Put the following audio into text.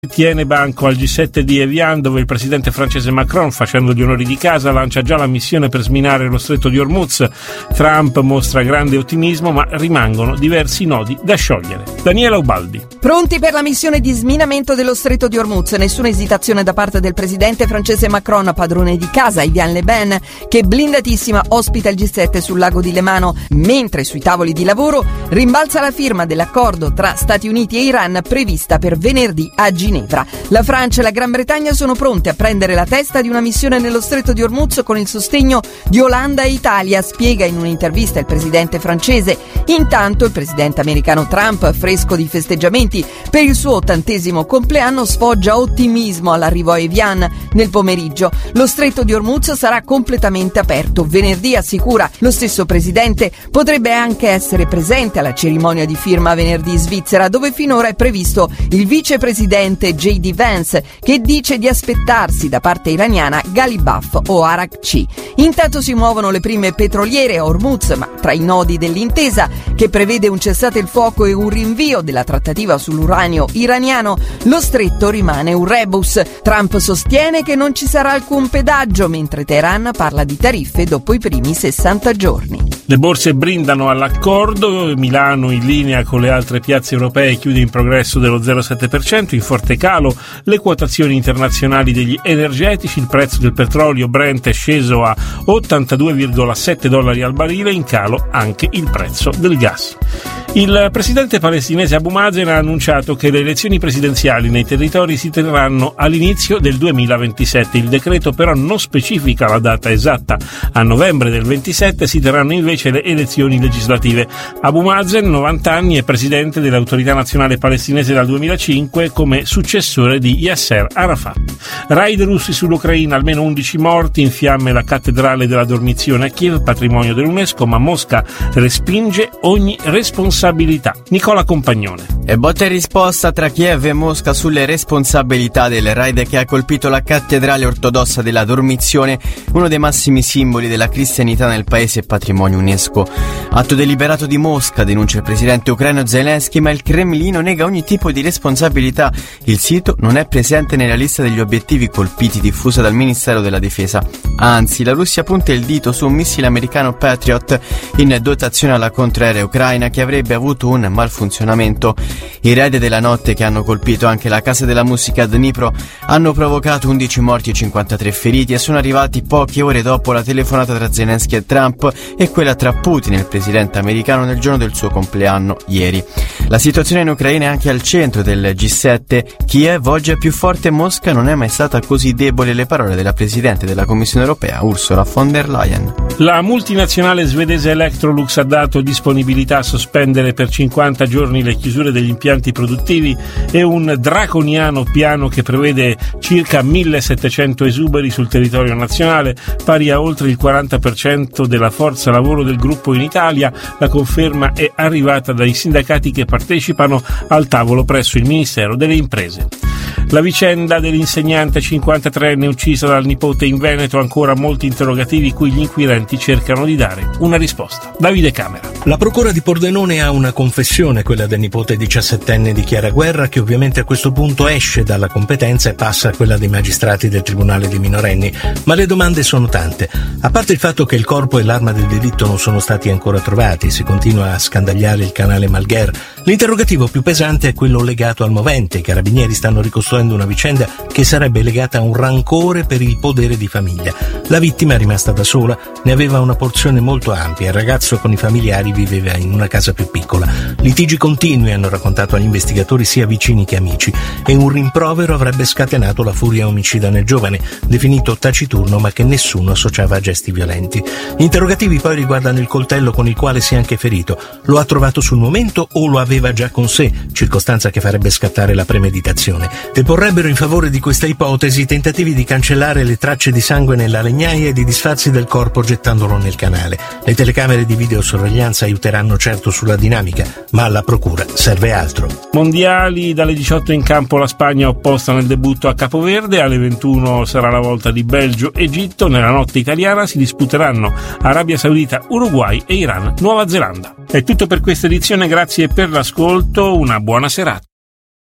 Tiene banco al G7 di Evian, dove il presidente francese Macron, facendo gli onori di casa, lancia già la missione per sminare lo stretto di Hormuz. Trump mostra grande ottimismo, ma rimangono diversi nodi da sciogliere. Daniela Ubaldi. Pronti per la missione di sminamento dello stretto di Hormuz. Nessuna esitazione da parte del presidente francese Macron, padrone di casa, Evian Le Ben, che blindatissima ospita il G7 sul lago di Lemano, mentre sui tavoli di lavoro rimbalza la firma dell'accordo tra Stati Uniti e Iran prevista per venerdì a Ginevra. La Francia e la Gran Bretagna sono pronte a prendere la testa di una missione nello stretto di Hormuz con il sostegno di Olanda e Italia, spiega in un'intervista il presidente francese. Intanto il presidente americano Trump, fresco di festeggiamenti per il suo 80° compleanno, sfoggia ottimismo all'arrivo a Evian nel pomeriggio. Lo stretto di Hormuz sarà completamente aperto. Venerdì, assicura lo stesso presidente, potrebbe anche essere presente alla cerimonia di firma venerdì in Svizzera, dove finora è previsto il vicepresidente J.D. Vance, che dice di aspettarsi da parte iraniana Ghalibaf o Arakci. Intanto si muovono le prime petroliere a Hormuz, ma tra i nodi dell'intesa, che prevede un cessate il fuoco e un rinvio della trattativa sull'uranio iraniano, lo stretto rimane un rebus. Trump sostiene che non ci sarà alcun pedaggio, mentre Teheran parla di tariffe dopo i primi 60 giorni. Le borse brindano all'accordo. Milano, in linea con le altre piazze europee, chiude in progresso dello 0,7%, in forte calo le quotazioni internazionali degli energetici. Il prezzo del petrolio Brent è sceso a $82,7 al barile, in calo anche il prezzo del gas. Il presidente palestinese Abu Mazen ha annunciato che le elezioni presidenziali nei territori si terranno all'inizio del 2027. Il decreto però non specifica la data esatta. A novembre del 27 si terranno invece le elezioni legislative. Abu Mazen, 90 anni, è presidente dell'Autorità Nazionale Palestinese dal 2005 come successore di Yasser Arafat. Raid russi sull'Ucraina, almeno 11 morti, in fiamme la cattedrale della Dormizione a Kiev, patrimonio dell'UNESCO, ma Mosca respinge ogni responsabilità. Nicola Compagnone. E botta e risposta tra Kiev e Mosca sulle responsabilità del raid che ha colpito la cattedrale ortodossa della Dormizione, uno dei massimi simboli della cristianità nel paese e patrimonio UNESCO. Atto deliberato di Mosca, denuncia il presidente ucraino Zelensky, ma il Cremlino nega ogni tipo di responsabilità. Il sito non è presente nella lista degli obiettivi colpiti diffusa dal Ministero della Difesa. Anzi, la Russia punta il dito su un missile americano Patriot in dotazione alla contraerea ucraina che avrebbe avuto un malfunzionamento. I raid della notte, che hanno colpito anche la Casa della Musica a Dnipro, hanno provocato 11 morti e 53 feriti e sono arrivati poche ore dopo la telefonata tra Zelensky e Trump e quella tra Putin e il presidente americano nel giorno del suo compleanno, ieri. La situazione in Ucraina è anche al centro del G7. Kiev oggi è più forte e Mosca non è mai stata così debole, le parole della presidente della Commissione europea Ursula von der Leyen. La multinazionale svedese Electrolux ha dato disponibilità a sospendere per 50 giorni le chiusure degli impianti produttivi e un draconiano piano che prevede circa 1.700 esuberi sul territorio nazionale, pari a oltre il 40% della forza lavoro del gruppo in Italia. La conferma è arrivata dai sindacati che partecipano al tavolo presso il Ministero delle Imprese. La vicenda dell'insegnante 53enne uccisa dal nipote in Veneto, ancora molti interrogativi cui gli inquirenti cercano di dare una risposta. Davide Camera. La procura di Pordenone ha una confessione, quella del nipote 17enne di Chiara Guerra, che ovviamente a questo punto esce dalla competenza e passa a quella dei magistrati del Tribunale dei minorenni. Ma le domande sono tante. A parte il fatto che il corpo e l'arma del delitto non sono stati ancora trovati, si continua a scandagliare il canale Malgher, l'interrogativo più pesante è quello legato al movente. I carabinieri stanno ricostruendo una vicenda che sarebbe legata a un rancore per il podere di famiglia. La vittima è rimasta da sola, ne aveva una porzione molto ampia, il ragazzo con i familiari viveva in una casa più piccola. Litigi continui, hanno raccontato agli investigatori sia vicini che amici, e un rimprovero avrebbe scatenato la furia omicida nel giovane, definito taciturno ma che nessuno associava a gesti violenti. Gli interrogativi poi riguardano il coltello con il quale si è anche ferito. Lo ha trovato sul momento o lo aveva già con sé, circostanza che farebbe scattare la premeditazione. Deporrebbero in favore di questa ipotesi tentativi di cancellare le tracce di sangue nella legnaia e di disfarsi del corpo gettandolo nel canale. Le telecamere di videosorveglianza aiuteranno certo sulla dinamica, ma alla procura serve altro. Mondiali, dalle 18 in campo la Spagna opposta nel debutto a Capoverde, alle 21 sarà la volta di Belgio-Egitto, nella notte italiana si disputeranno Arabia Saudita, Uruguay e Iran, Nuova Zelanda. È tutto per questa edizione, grazie per l'ascolto, una buona serata.